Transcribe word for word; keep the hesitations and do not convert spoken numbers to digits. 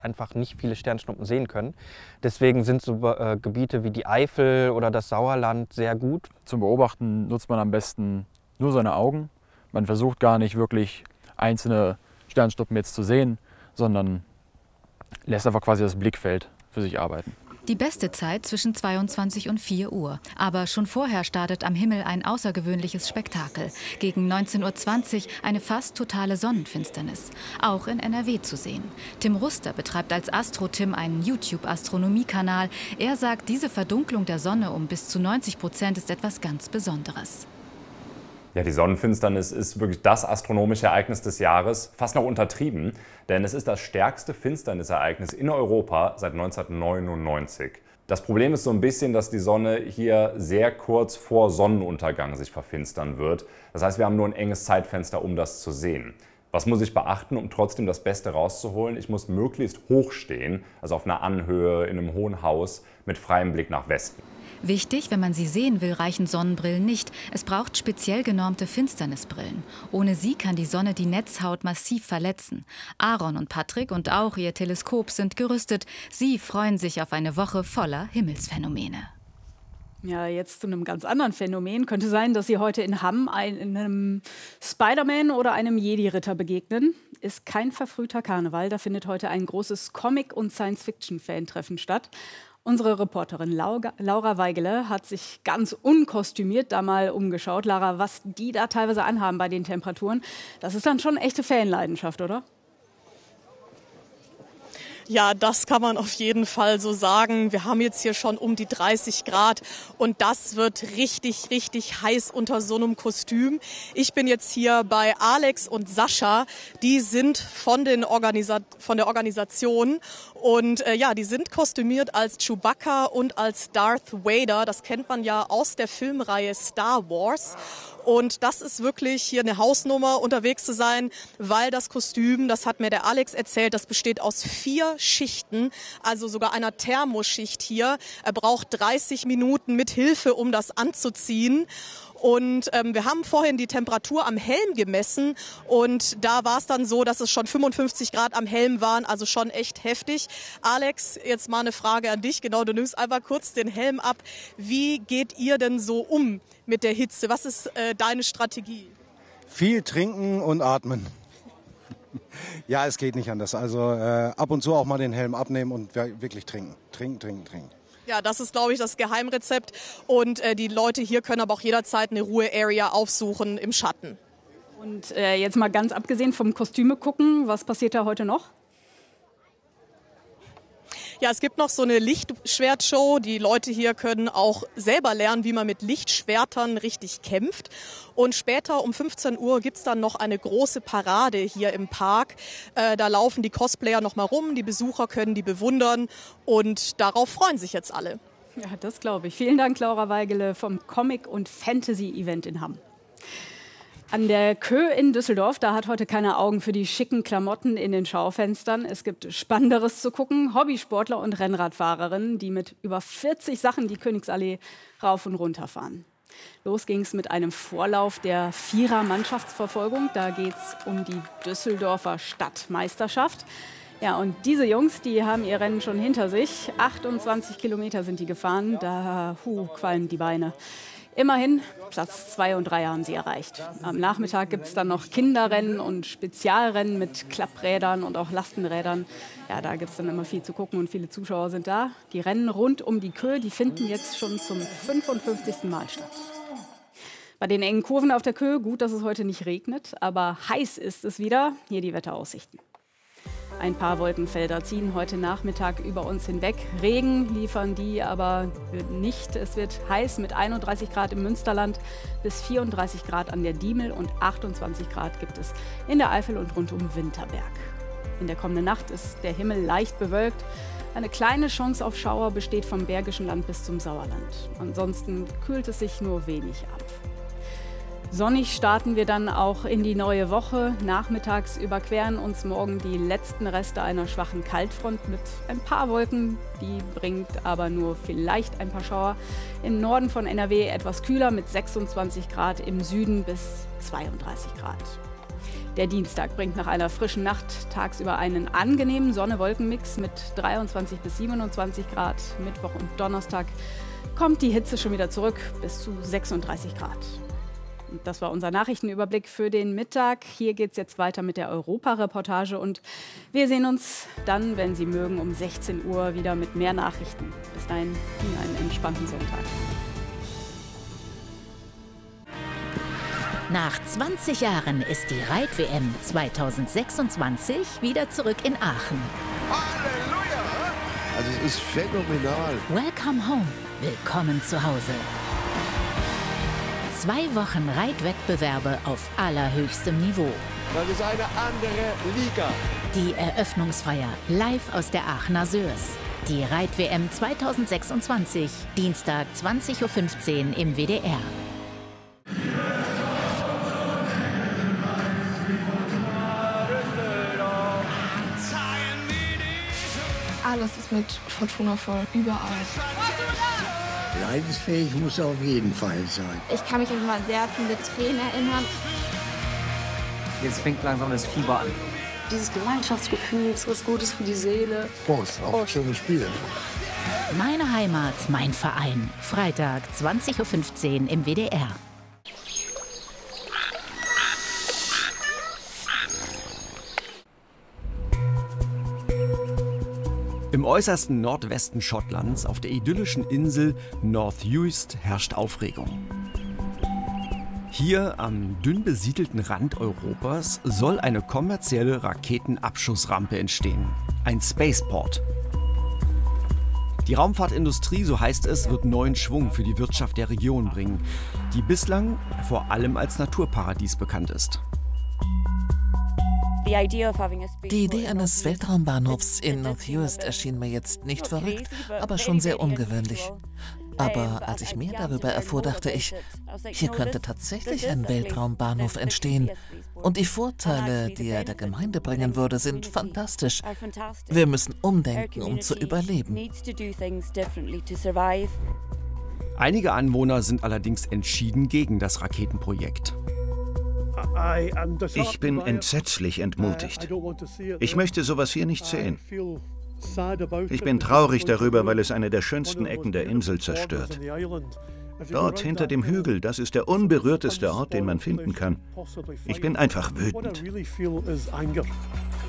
einfach nicht viele Sternschnuppen sehen können. Deswegen sind so äh, Gebiete wie die Eifel oder das Sauerland sehr gut. Zum Beobachten nutzt man am besten nur seine Augen. Man versucht gar nicht wirklich einzelne Sternschnuppen jetzt zu sehen, sondern lässt einfach quasi das Blickfeld für sich arbeiten. Die beste Zeit zwischen zweiundzwanzig und vier Uhr. Aber schon vorher startet am Himmel ein außergewöhnliches Spektakel. Gegen neunzehn Uhr zwanzig eine fast totale Sonnenfinsternis. Auch in N R W zu sehen. Tim Ruster betreibt als Astro-Tim einen YouTube-Astronomie-Kanal. Er sagt, diese Verdunklung der Sonne um bis zu neunzig Prozent ist etwas ganz Besonderes. Ja, die Sonnenfinsternis ist wirklich das astronomische Ereignis des Jahres, fast noch untertrieben, denn es ist das stärkste Finsternisereignis in Europa seit neunzehnhundertneunundneunzig. Das Problem ist so ein bisschen, dass die Sonne hier sehr kurz vor Sonnenuntergang sich verfinstern wird. Das heißt, wir haben nur ein enges Zeitfenster, um das zu sehen. Was muss ich beachten, um trotzdem das Beste rauszuholen? Ich muss möglichst hoch stehen, also auf einer Anhöhe, in einem hohen Haus, mit freiem Blick nach Westen. Wichtig, wenn man sie sehen will, reichen Sonnenbrillen nicht. Es braucht speziell genormte Finsternisbrillen. Ohne sie kann die Sonne die Netzhaut massiv verletzen. Aaron und Patrick und auch ihr Teleskop sind gerüstet. Sie freuen sich auf eine Woche voller Himmelsphänomene. Ja, jetzt zu einem ganz anderen Phänomen. Könnte sein, dass Sie heute in Hamm einem Spider-Man oder einem Jedi-Ritter begegnen. Ist kein verfrühter Karneval. Da findet heute ein großes Comic- und Science-Fiction-Fan-Treffen statt. Unsere Reporterin Laura Weigele hat sich ganz unkostümiert da mal umgeschaut. Lara, was die da teilweise anhaben bei den Temperaturen, das ist dann schon echte Fanleidenschaft, oder? Ja, das kann man auf jeden Fall so sagen. Wir haben jetzt hier schon um die dreißig Grad und das wird richtig, richtig heiß unter so einem Kostüm. Ich bin jetzt hier bei Alex und Sascha. Die sind von, den Organisa- von der Organisation und äh, ja, die sind kostümiert als Chewbacca und als Darth Vader. Das kennt man ja aus der Filmreihe Star Wars. Und das ist wirklich hier eine Hausnummer, unterwegs zu sein, weil das Kostüm, das hat mir der Alex erzählt, das besteht aus vier Schichten, also sogar einer Thermoschicht hier. Er braucht dreißig Minuten mit Hilfe, um das anzuziehen. Und ähm, wir haben vorhin die Temperatur am Helm gemessen und da war es dann so, dass es schon fünfundfünfzig Grad am Helm waren, also schon echt heftig. Alex, jetzt mal eine Frage an dich. Genau, du nimmst einfach kurz den Helm ab. Wie geht ihr denn so um mit der Hitze? Was ist äh, deine Strategie? Viel trinken und atmen. Ja, es geht nicht anders. Also äh, ab und zu auch mal den Helm abnehmen und wirklich trinken. Trinken, trinken, trinken. Ja, das ist, glaube ich, das Geheimrezept. Und äh, die Leute hier können aber auch jederzeit eine Ruhe-Area aufsuchen im Schatten. Und äh, jetzt mal ganz abgesehen vom Kostüme gucken, was passiert da heute noch? Ja, es gibt noch so eine Lichtschwertshow. Die Leute hier können auch selber lernen, wie man mit Lichtschwertern richtig kämpft. Und später um fünfzehn Uhr gibt's dann noch eine große Parade hier im Park. Äh, da laufen die Cosplayer noch mal rum, die Besucher können die bewundern und darauf freuen sich jetzt alle. Ja, das glaube ich. Vielen Dank, Laura Weigele vom Comic- und Fantasy-Event in Hamm. An der Kö in Düsseldorf, da hat heute keiner Augen für die schicken Klamotten in den Schaufenstern. Es gibt Spannenderes zu gucken. Hobbysportler und Rennradfahrerinnen, die mit über vierzig Sachen die Königsallee rauf und runter fahren. Los ging es mit einem Vorlauf der Vierer-Mannschaftsverfolgung. Da geht es um die Düsseldorfer Stadtmeisterschaft. Ja, und diese Jungs, die haben ihr Rennen schon hinter sich. achtundzwanzig Kilometer sind die gefahren. Da huh, qualmen die Beine. Immerhin, Platz zwei und drei haben sie erreicht. Am Nachmittag gibt es dann noch Kinderrennen und Spezialrennen mit Klapprädern und auch Lastenrädern. Ja, da gibt es dann immer viel zu gucken und viele Zuschauer sind da. Die Rennen rund um die Kö, die finden jetzt schon zum fünfundfünfzigsten Mal statt. Bei den engen Kurven auf der Kö, gut, dass es heute nicht regnet, aber heiß ist es wieder. Hier die Wetteraussichten. Ein paar Wolkenfelder ziehen heute Nachmittag über uns hinweg. Regen liefern die aber nicht. Es wird heiß mit einunddreißig Grad im Münsterland bis vierunddreißig Grad an der Diemel und achtundzwanzig Grad gibt es in der Eifel und rund um Winterberg. In der kommenden Nacht ist der Himmel leicht bewölkt. Eine kleine Chance auf Schauer besteht vom Bergischen Land bis zum Sauerland. Ansonsten kühlt es sich nur wenig ab. Sonnig starten wir dann auch in die neue Woche. Nachmittags überqueren uns morgen die letzten Reste einer schwachen Kaltfront mit ein paar Wolken. Die bringt aber nur vielleicht ein paar Schauer. Im Norden von N R W etwas kühler mit sechsundzwanzig Grad, im Süden bis zweiunddreißig Grad. Der Dienstag bringt nach einer frischen Nacht tagsüber einen angenehmen Sonne-Wolken-Mix mit dreiundzwanzig bis siebenundzwanzig Grad. Mittwoch und Donnerstag kommt die Hitze schon wieder zurück bis zu sechsunddreißig Grad. Und das war unser Nachrichtenüberblick für den Mittag. Hier geht es jetzt weiter mit der Europa-Reportage und wir sehen uns dann, wenn Sie mögen, um sechzehn Uhr wieder mit mehr Nachrichten. Bis dahin Ihnen einen entspannten Sonntag. Nach zwanzig Jahren ist die Reit-W M zweitausendsechsundzwanzig wieder zurück in Aachen. Halleluja! Also es ist phänomenal. Welcome home. Willkommen zu Hause. Zwei Wochen Reitwettbewerbe auf allerhöchstem Niveau. Das ist eine andere Liga. Die Eröffnungsfeier live aus der Aachener Sörs. Die Reit-W M zweitausendsechsundzwanzig, Dienstag zwanzig Uhr fünfzehn im W D R. Alles ist mit Fortuna voll, überall. Leidensfähig muss er auf jeden Fall sein. Ich kann mich an mal sehr viele Tränen erinnern. Jetzt fängt langsam das Fieber an. Dieses Gemeinschaftsgefühl ist was Gutes für die Seele. Prost, auch schöne Spiele. Meine Heimat, mein Verein. Freitag, zwanzig Uhr fünfzehn im W D R. Im äußersten Nordwesten Schottlands, auf der idyllischen Insel North Uist, herrscht Aufregung. Hier am dünn besiedelten Rand Europas soll eine kommerzielle Raketenabschussrampe entstehen. Ein Spaceport. Die Raumfahrtindustrie, so heißt es, wird neuen Schwung für die Wirtschaft der Region bringen, die bislang vor allem als Naturparadies bekannt ist. Die Idee eines Weltraumbahnhofs in North Uist erschien mir jetzt nicht verrückt, aber schon sehr ungewöhnlich. Aber als ich mehr darüber erfuhr, dachte ich, hier könnte tatsächlich ein Weltraumbahnhof entstehen. Und die Vorteile, die er der Gemeinde bringen würde, sind fantastisch. Wir müssen umdenken, um zu überleben. Einige Anwohner sind allerdings entschieden gegen das Raketenprojekt. Ich bin entsetzlich entmutigt. Ich möchte sowas hier nicht sehen. Ich bin traurig darüber, weil es eine der schönsten Ecken der Insel zerstört. Dort hinter dem Hügel, das ist der unberührteste Ort, den man finden kann. Ich bin einfach wütend.